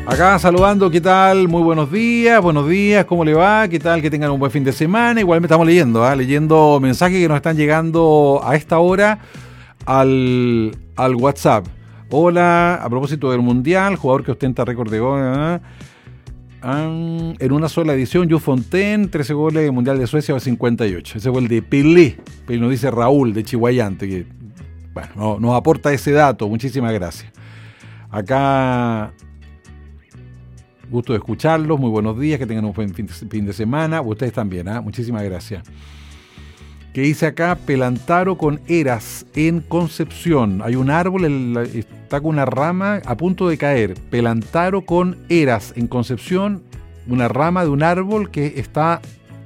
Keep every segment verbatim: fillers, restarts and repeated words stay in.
Acá saludando, ¿qué tal? Muy buenos días, buenos días, ¿cómo le va? ¿Qué tal? Que tengan un buen fin de semana. Igual me estamos leyendo, ¿eh? leyendo mensajes que nos están llegando a esta hora al, al WhatsApp. Hola, a propósito del Mundial, jugador que ostenta récord de goles, ¿eh? um, en una sola edición, Jules Fontaine, trece goles en Mundial de Suecia, cincuenta y ocho. Ese fue el de Pelé, Pelé nos dice Raúl de Chihuayante, que bueno, no, nos aporta ese dato, muchísimas gracias. Acá... Gusto de escucharlos, muy buenos días, que tengan un buen fin de, fin de semana. Ustedes también, ¿eh? Muchísimas gracias. Que dice acá, Pelantaro con Eras en Concepción. Hay un árbol, el, está con una rama a punto de caer. Pelantaro con Eras en Concepción, una rama de un árbol que está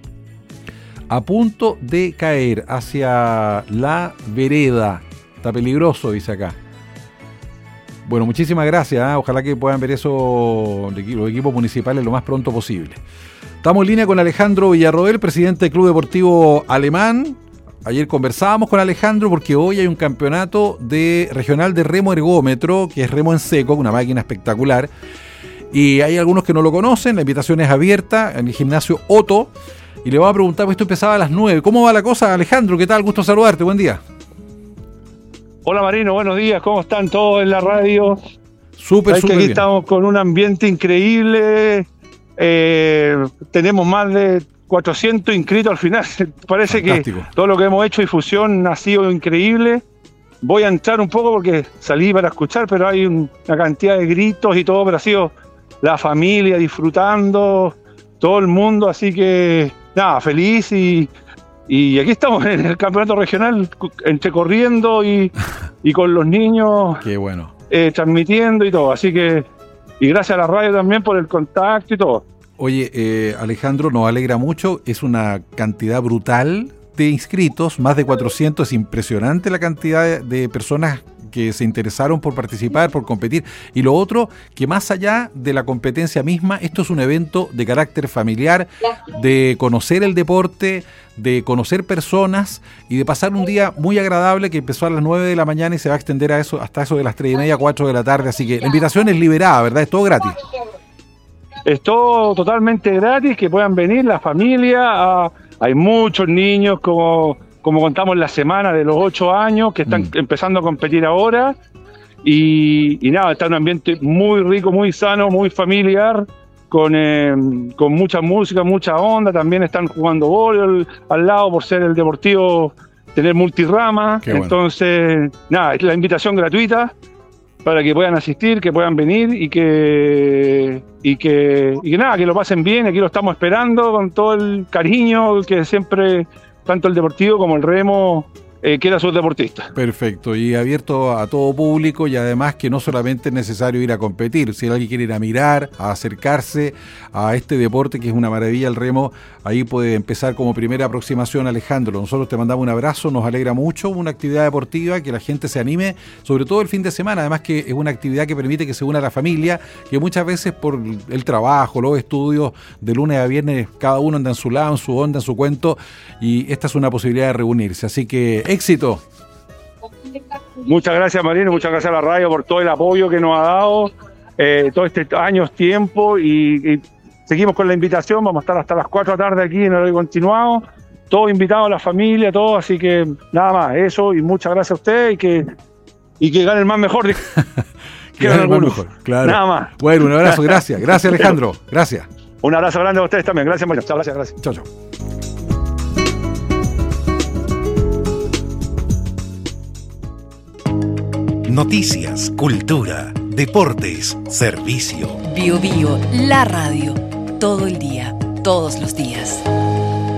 a punto de caer hacia la vereda. Está peligroso, dice acá. Bueno, muchísimas gracias, ¿eh? Ojalá que puedan ver eso los equipos municipales lo más pronto posible. Estamos en línea con Alejandro Villarroel, presidente del Club Deportivo Alemán. Ayer conversábamos con Alejandro porque hoy hay un campeonato de regional de remo ergómetro, que es remo en seco, una máquina espectacular. Y hay algunos que no lo conocen, la invitación es abierta en el gimnasio Otto. Y le voy a preguntar, pues esto empezaba a las nueve. ¿Cómo va la cosa, Alejandro? ¿Qué tal? Gusto saludarte, buen día. Hola Marino, buenos días, ¿cómo están todos en la radio? Súper, súper aquí bien. Estamos con un ambiente increíble, eh, tenemos más de cuatrocientos inscritos al final, parece Fantástico. Que todo lo que hemos hecho difusión ha sido increíble. Voy a entrar un poco porque salí para escuchar, pero hay una cantidad de gritos y todo, pero ha sido la familia disfrutando, todo el mundo, así que nada, feliz y... Y aquí estamos en el campeonato regional, entre corriendo y, y con los niños. Qué bueno. Eh, transmitiendo y todo. Así que, y gracias a la radio también por el contacto y todo. Oye, eh, Alejandro, nos alegra mucho. Es una cantidad brutal de inscritos, más de cuatrocientos. Es impresionante la cantidad de, de personas que se interesaron por participar, por competir. Y lo otro, que más allá de la competencia misma, esto es un evento de carácter familiar, de conocer el deporte, de conocer personas y de pasar un día muy agradable que empezó a las nueve de la mañana y se va a extender a eso hasta eso de las tres y media, cuatro de la tarde. Así que la invitación es liberada, ¿verdad? Es todo gratis. Es todo totalmente gratis, que puedan venir la familia. A, hay muchos niños, como... como contamos la semana, de los ocho años, que están mm. empezando a competir ahora, y, y nada, está en un ambiente muy rico, muy sano, muy familiar, con, eh, con mucha música, mucha onda. También están jugando vóley al lado, por ser el deportivo, tener multirama. Bueno. Entonces, nada, es la invitación gratuita para que puedan asistir, que puedan venir y que, y que, y que nada, que lo pasen bien. Aquí lo estamos esperando con todo el cariño que siempre... tanto el deportivo como el remo eh, quiere a sus deportistas. Perfecto, y abierto a todo público, y además que no solamente es necesario ir a competir, si alguien quiere ir a mirar, a acercarse a este deporte que es una maravilla el remo, ahí puede empezar como primera aproximación. Alejandro, nosotros te mandamos un abrazo, nos alegra mucho, una actividad deportiva, que la gente se anime, sobre todo el fin de semana, además que es una actividad que permite que se una la familia, que muchas veces por el trabajo, los estudios, de lunes a viernes cada uno anda en su lado, en su onda, en su cuento, y esta es una posibilidad de reunirse, así que éxito. Muchas gracias Marino, muchas gracias a la radio por todo el apoyo que nos ha dado, eh, todo este años tiempo, y, y seguimos con la invitación. Vamos a estar hasta las cuatro de la tarde aquí en el horario continuado, todos invitados, la familia, todo, así que nada más, eso, y muchas gracias a ustedes, y que, y que gane el más mejor. que que gane el más mejor, claro. Nada más. Bueno, un abrazo, gracias, gracias Alejandro, gracias. Un abrazo grande a ustedes también, gracias Marino, chao, gracias, gracias. Chao, chao. Noticias, cultura, deportes, servicio. Bio Bio, la radio. Todo el día, todos los días.